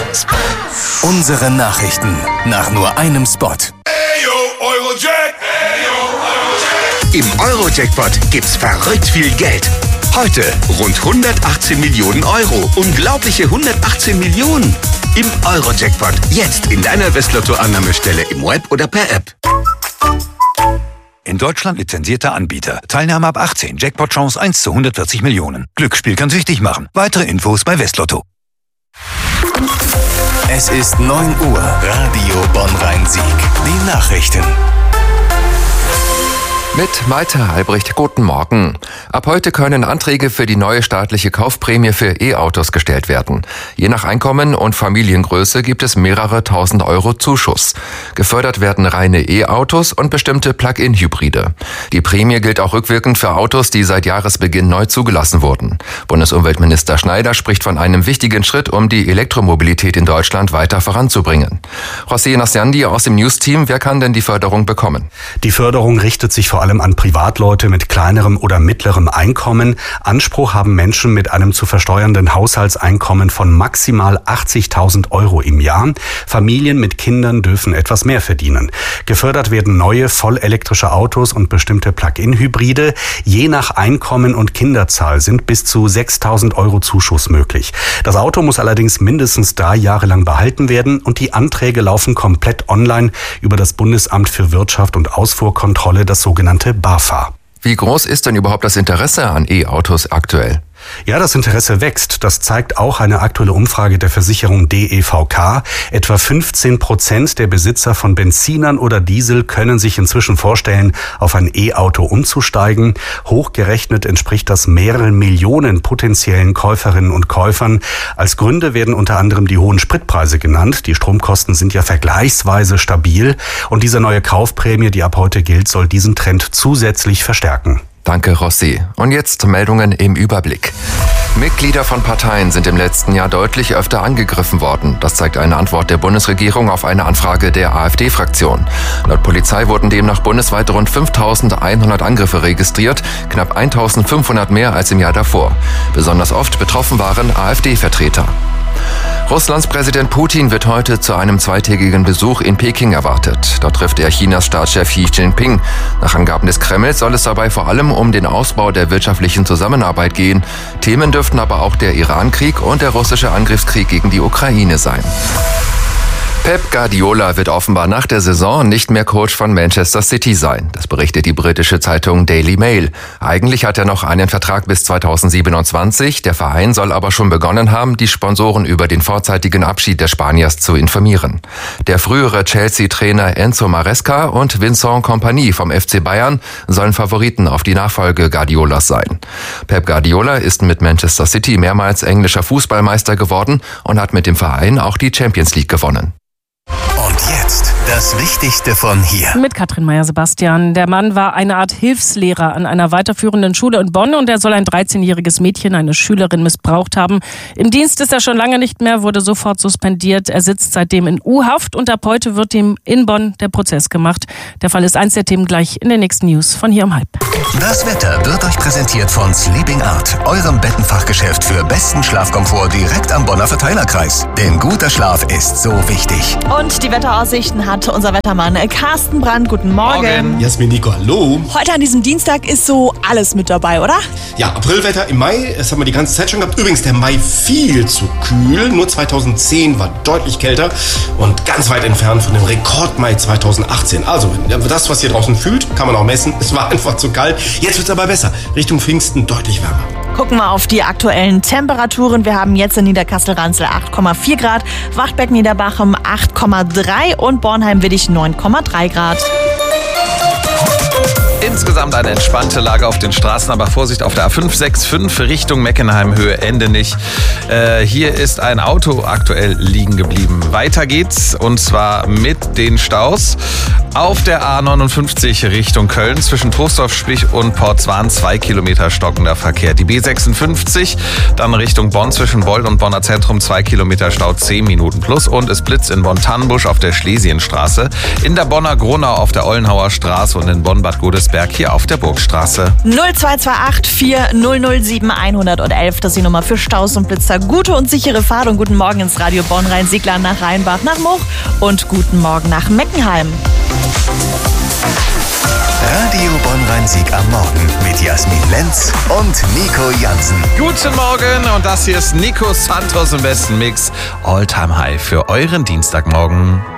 Unsere Nachrichten nach nur einem Spot. Im Euro-Jackpot gibt's verrückt viel Geld. Heute rund 118 Millionen Euro. Unglaubliche 118 Millionen. Im Euro-Jackpot. Jetzt in deiner Westlotto-Annahmestelle im Web oder per App. In Deutschland lizenzierter Anbieter. Teilnahme ab 18. Jackpot-Chance 1 zu 140 Millionen. Glücksspiel kann süchtig machen. Weitere Infos bei Westlotto. Es ist 9 Uhr. Radio Bonn-Rhein-Sieg. Die Nachrichten. Mit Malte Albrecht, guten Morgen. Ab heute können Anträge für die neue staatliche Kaufprämie für E-Autos gestellt werden. Je nach Einkommen und Familiengröße gibt es mehrere tausend Euro Zuschuss. Gefördert werden reine E-Autos und bestimmte Plug-in-Hybride. Die Prämie gilt auch rückwirkend für Autos, die seit Jahresbeginn neu zugelassen wurden. Bundesumweltminister Schneider spricht von einem wichtigen Schritt, um die Elektromobilität in Deutschland weiter voranzubringen. José Nassiandi aus dem News-Team, wer kann denn die Förderung bekommen? Die Förderung richtet sich vor allem an Privatleute mit kleinerem oder mittlerem Einkommen. Anspruch haben Menschen mit einem zu versteuernden Haushaltseinkommen von maximal 80.000 Euro im Jahr. Familien mit Kindern dürfen etwas mehr verdienen. Gefördert werden neue vollelektrische Autos und bestimmte Plug-in-Hybride. Je nach Einkommen und Kinderzahl sind bis zu 6.000 Euro Zuschuss möglich. Das Auto muss allerdings mindestens 3 Jahre lang behalten werden und die Anträge laufen komplett online über das Bundesamt für Wirtschaft und Ausfuhrkontrolle, das sogenannte BAFA. Wie groß ist denn überhaupt das Interesse an E-Autos aktuell? Ja, das Interesse wächst. Das zeigt auch eine aktuelle Umfrage der Versicherung DEVK. Etwa 15% der Besitzer von Benzinern oder Diesel können sich inzwischen vorstellen, auf ein E-Auto umzusteigen. Hochgerechnet entspricht das mehreren Millionen potenziellen Käuferinnen und Käufern. Als Gründe werden unter anderem die hohen Spritpreise genannt. Die Stromkosten sind ja vergleichsweise stabil. Und diese neue Kaufprämie, die ab heute gilt, soll diesen Trend zusätzlich verstärken. Danke, Rossi. Und jetzt Meldungen im Überblick. Mitglieder von Parteien sind im letzten Jahr deutlich öfter angegriffen worden. Das zeigt eine Antwort der Bundesregierung auf eine Anfrage der AfD-Fraktion. Laut Polizei wurden demnach bundesweit rund 5.100 Angriffe registriert, knapp 1.500 mehr als im Jahr davor. Besonders oft betroffen waren AfD-Vertreter. Russlands Präsident Putin wird heute zu einem zweitägigen Besuch in Peking erwartet. Dort trifft er Chinas Staatschef Xi Jinping. Nach Angaben des Kremls soll es dabei vor allem um den Ausbau der wirtschaftlichen Zusammenarbeit gehen. Themen dürften aber auch der Iran-Krieg und der russische Angriffskrieg gegen die Ukraine sein. Pep Guardiola wird offenbar nach der Saison nicht mehr Coach von Manchester City sein. Das berichtet die britische Zeitung Daily Mail. Eigentlich hat er noch einen Vertrag bis 2027. Der Verein soll aber schon begonnen haben, die Sponsoren über den vorzeitigen Abschied des Spaniers zu informieren. Der frühere Chelsea-Trainer Enzo Maresca und Vincent Kompany vom FC Bayern sollen Favoriten auf die Nachfolge Guardiolas sein. Pep Guardiola ist mit Manchester City mehrmals englischer Fußballmeister geworden und hat mit dem Verein auch die Champions League gewonnen. Und jetzt das Wichtigste von hier. Mit Katrin Meyer-Sebastian. Der Mann war eine Art Hilfslehrer an einer weiterführenden Schule in Bonn und er soll ein 13-jähriges Mädchen, eine Schülerin, missbraucht haben. Im Dienst ist er schon lange nicht mehr, wurde sofort suspendiert. Er sitzt seitdem in U-Haft und ab heute wird ihm in Bonn der Prozess gemacht. Der Fall ist eins der Themen gleich in den nächsten News von hier um 9:30. Das Wetter wird euch präsentiert von Sleeping Art, eurem Bettenfachgeschäft für besten Schlafkomfort direkt am Bonner Verteilerkreis. Denn guter Schlaf ist so wichtig. Und die Wetteraussichten hat unser Wettermann Carsten Brandt. Guten Morgen. Jasmin Nico, hallo. Heute an diesem Dienstag ist so alles mit dabei, oder? Ja, Aprilwetter im Mai, das haben wir die ganze Zeit schon gehabt. Übrigens, der Mai viel zu kühl. Nur 2010 war deutlich kälter und ganz weit entfernt von dem Rekordmai 2018. Also, das, was ihr draußen fühlt, kann man auch messen. Es war einfach zu kalt. Jetzt wird es aber besser. Richtung Pfingsten deutlich wärmer. Gucken wir auf die aktuellen Temperaturen. Wir haben jetzt in Niederkassel-Ranzel 8,4 Grad, Wachtberg-Niederbachem 8,3 und Bornheim-Widdig 9,3 Grad. Insgesamt eine entspannte Lage auf den Straßen, aber Vorsicht auf der A565 Richtung Meckenheim, Höhe Endenich. Hier ist ein Auto aktuell liegen geblieben. Weiter geht's und zwar mit den Staus. Auf der A59 Richtung Köln zwischen Troisdorf-Spich und Portswan 2 Kilometer stockender Verkehr. Die B56 dann Richtung Bonn zwischen Bold und Bonner Zentrum 2 Kilometer Stau 10 Minuten plus und es blitzt in Bonn-Tannenbusch auf der Schlesienstraße, in der Bonner Gronau auf der Ollenhauer Straße und in Bonn-Bad Godesberg Berg hier auf der Burgstraße. 0228 4007 111, das ist die Nummer für Staus und Blitzer. Gute und sichere Fahrt und guten Morgen ins Radio Bonn-Rhein-Sieg-Land nach Rheinbach, nach Moch und guten Morgen nach Meckenheim. Radio Bonn-Rhein-Sieg am Morgen mit Jasmin Lenz und Nico Jansen. Guten Morgen und das hier ist Nico Santos im besten Mix. All-Time High für euren Dienstagmorgen.